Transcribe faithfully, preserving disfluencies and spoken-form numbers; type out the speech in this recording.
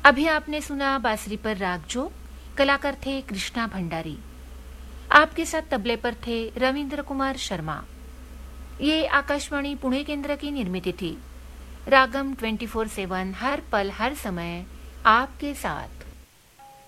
अभी आपने सुना बांसुरी पर राग जो कलाकार थे कृष्णा भंडारी। आपके साथ तबले पर थे रविंद्र कुमार शर्मा। ये आकाशवाणी पुणे केंद्र की निर्मित थी। रागम ट्वेंटी फोर सेवन हर पल हर समय आपके साथ।